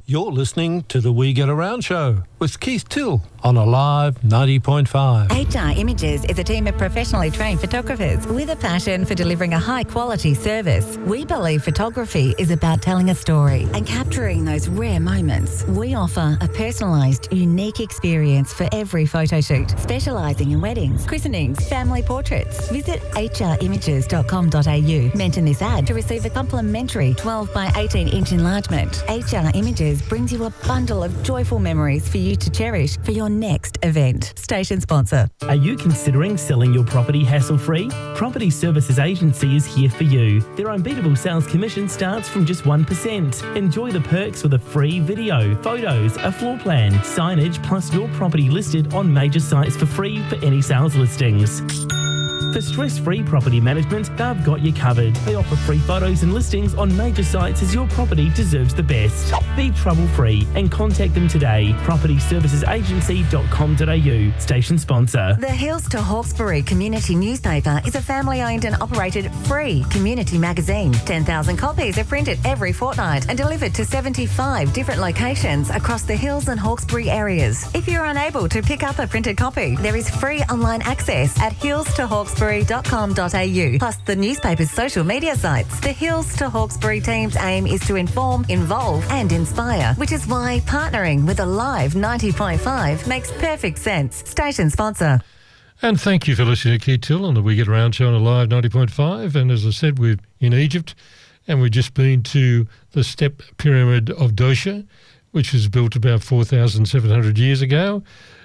You're listening to the We Get Around Show with Keith Till on Alive 90.5. HR Images is a team of professionally trained photographers with a passion for delivering a high-quality service. We believe photography is about telling a story and capturing those rare moments. We offer a personalised, unique experience for every photo shoot, specialising in weddings, christenings, family portraits. Visit hrimages.com.au. Mention this ad to receive a complimentary 12 by 18-inch enlargement. HR Images brings you a bundle of joyful memories for you to cherish for your next event. Station sponsor. Are you considering selling your property hassle-free? Property Services Agency is here for you. Their unbeatable sales commission starts from just 1%. Enjoy the perks with a free video, photos, a floor plan, signage, plus your property listed on major sites for free for any sales listings. For stress-free property management, they've got you covered. They offer free photos and listings on major sites as your property deserves the best. Be trouble-free and contact them today. propertyservicesagency.com.au. Station sponsor. The Hills to Hawkesbury Community Newspaper is a family-owned and operated free community magazine. 10,000 copies are printed every fortnight and delivered to 75 different locations across the Hills and Hawkesbury areas. If you're unable to pick up a printed copy, there is free online access at hillstohawkesbury.com.au, plus the newspaper's social media sites. The Hills to Hawkesbury team's aim is to inform, involve and inspire, which is why partnering with Alive 90.5 makes perfect sense. Station sponsor. And thank you for listening to Keith Till on the We Get Around show on Alive 90.5. And as I said, we're in Egypt and we've just been to the Step Pyramid of Dosha, which was built about 4,700 years ago.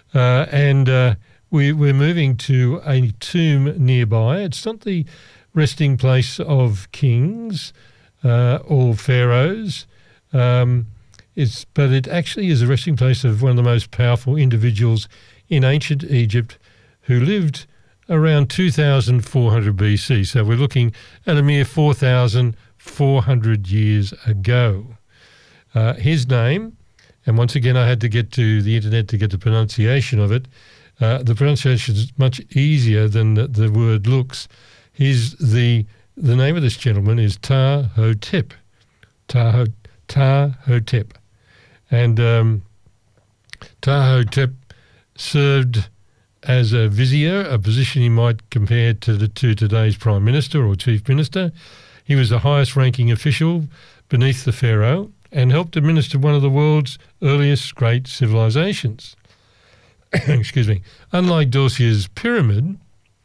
We're moving to a tomb nearby. It's not the resting place of kings or pharaohs, but it actually is a resting place of one of the most powerful individuals in ancient Egypt who lived around 2,400 BC. So we're looking at a mere 4,400 years ago. His name, and once again I had to get to the internet to get the pronunciation of it. The pronunciation is much easier than the word looks. The name of this gentleman is Ptah-hotep. Ptah-hotep. And Ptah-hotep served as a vizier, a position you might compare to today's Prime Minister or Chief Minister. He was the highest ranking official beneath the pharaoh and helped administer one of the world's earliest great civilizations. Excuse me. Unlike Dosha's pyramid,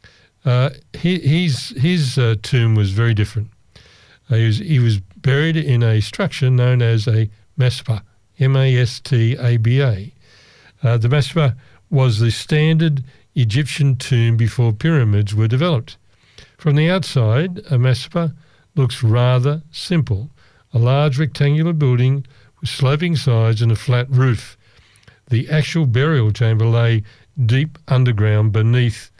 his tomb was very different. He was buried in a structure known as a mastaba, M-A-S-T-A-B-A. The mastaba was the standard Egyptian tomb before pyramids were developed. From the outside, a mastaba looks rather simple, a large rectangular building with sloping sides and a flat roof. The actual burial chamber lay deep underground beneath